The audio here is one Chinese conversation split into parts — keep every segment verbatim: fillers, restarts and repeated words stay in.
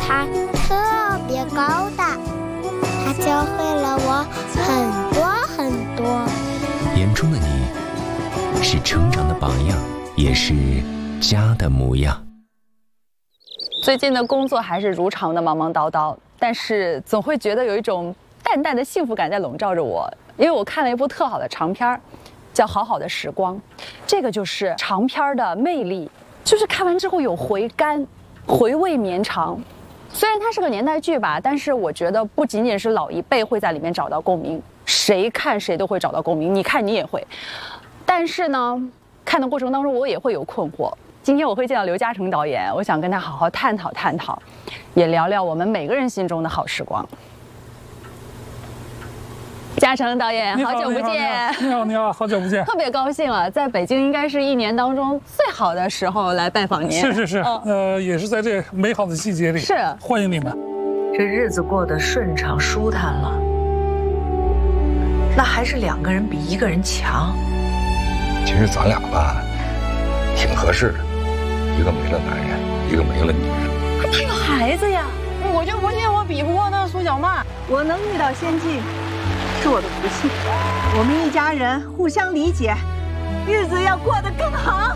他特别高大，他教会了我很多很多。 眼中的你，是成长的榜样，也是家的模样。 最近的工作还是如常的忙忙叨叨，但是总会觉得有一种淡淡的幸福感在笼罩着我，因为我看了一部特好的长片，叫《好好的时光》。这个就是长片的魅力，就是看完之后有回甘，回味绵长。虽然它是个年代剧吧，但是我觉得不仅仅是老一辈会在里面找到共鸣，谁看谁都会找到共鸣，你看你也会。但是呢，看的过程当中我也会有困惑。今天我会见到刘嘉诚导演，我想跟他好好探讨探讨，也聊聊我们每个人心中的好时光。嘉诚导演，好久不见！ 你好，你好，好久不见！ 特别高兴啊，在北京应该是一年当中最好的时候来拜访您。 是是是，哦、呃，也是在这美好的季节里， 是欢迎你们。 这日子过得顺畅舒坦了，那还是两个人比一个人强。 其实咱俩吧，挺合适的，一个没了男人，一个没了女人。 他有孩子呀！ 我就不信我比不过那苏小曼。 我能遇到先进，是我的福气。我们一家人互相理解，日子要过得更好。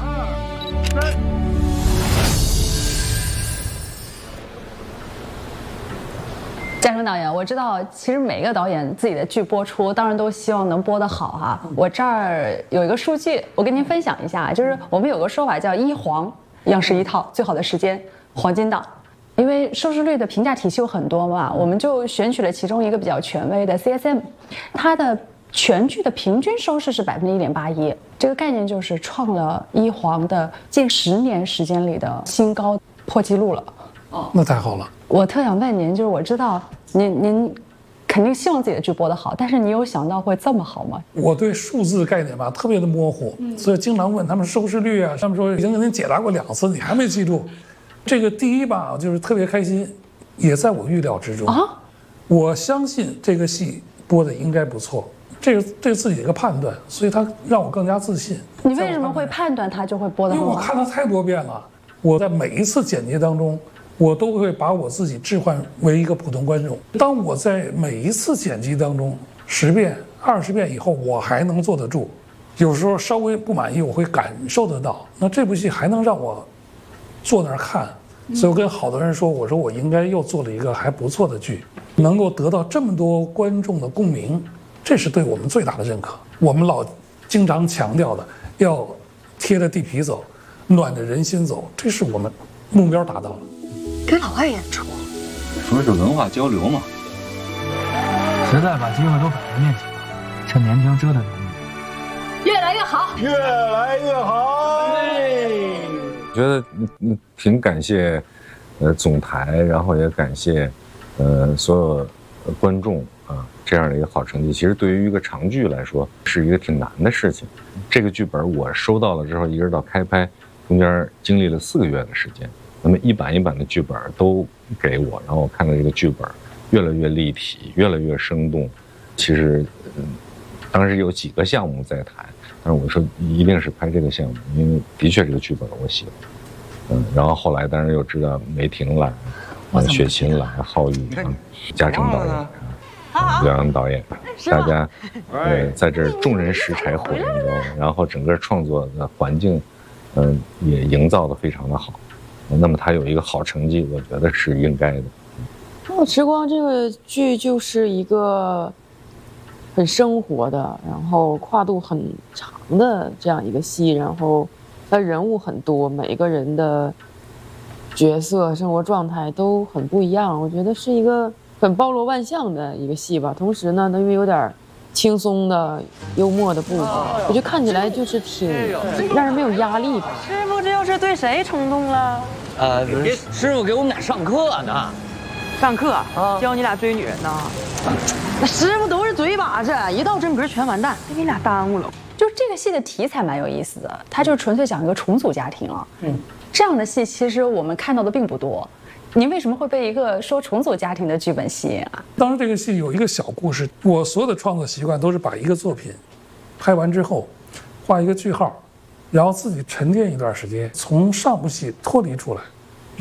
嘉诚导演，我知道，其实每个导演自己的剧播出，当然都希望能播得好哈。我这儿有一个数据，我跟您分享一下，就是我们有个说法叫一黄，样式一套，最好的时间，黄金档。因为收视率的评价体系有很多嘛，我们就选取了其中一个比较权威的 C S M， 它的全剧的平均收视是百分之一点八一，这个概念就是创了一黄的近十年时间里的新高，破纪录了。 哦，那太好了。 我特想问您，就是我知道您您肯定希望自己的剧播得好，但是你有想到会这么好吗？ 我对数字概念吧特别的模糊，嗯、所以经常问他们收视率啊，他们说已经给您解答过两次，你还没记住。这个第一吧，就是特别开心，也在我预料之中啊。我相信这个戏播的应该不错，这是对自己的一个判断，所以它让我更加自信。 你为什么会判断它就会播得好？ 因为我看了太多遍了，我在每一次剪辑当中，我都会把我自己置换为一个普通观众。当我在每一次剪辑当中十遍、二十遍以后，我还能坐得住，有时候稍微不满意，我会感受得到。那这部戏还能让我坐那儿看，所以我跟好多人说，我说我应该又做了一个还不错的剧，能够得到这么多观众的共鸣，这是对我们最大的认可。我们老经常强调的，要贴着地皮走，暖着人心走，这是我们目标达到了。 跟老外演出， 说是文化交流嘛。 时代把机会都摆在面前了，趁年轻折腾着越来越好， 越来越好。我觉得嗯挺感谢，呃总台，然后也感谢，呃所有观众啊这样的一个好成绩。其实对于一个长剧来说，是一个挺难的事情。这个剧本我收到了之后，一直到开拍，中间经历了四个月的时间。那么一版一版的剧本都给我，然后我看到这个剧本越来越立体，越来越生动。其实，嗯，当时有几个项目在谈。但是我说一定是拍这个项目，因为的确这个剧本我喜欢，嗯，然后后来当然又知道梅婷来，啊，雪琴来，浩宇啊，嘉诚导演啊，刘洋导演，大家呃在这众人拾柴火焰中，然后整个创作的环境，嗯，也营造得非常的好，那么他有一个好成绩，我觉得是应该的。 《好时光》这个剧就是一个很生活的，然后跨度很长的这样一个戏，然后它人物很多，每个人的角色、生活状态都很不一样。我觉得是一个很包罗万象的一个戏吧。同时呢，因为有点轻松的、幽默的部分，我觉得看起来就是挺让人没有压力吧。 师傅，这又是对谁冲动了？ 呃，师傅给我们俩上课呢。 上课啊，教你俩追女人呢？那师傅都是嘴把子，一到真格全完蛋，给你俩耽误了。 就是这个戏的题材蛮有意思的，它就纯粹讲一个重组家庭啊。嗯，这样的戏其实我们看到的并不多。您为什么会被一个说重组家庭的剧本吸引啊？ 当时这个戏有一个小故事，我所有的创作习惯都是把一个作品拍完之后，画一个句号，然后自己沉淀一段时间，从上部戏脱离出来。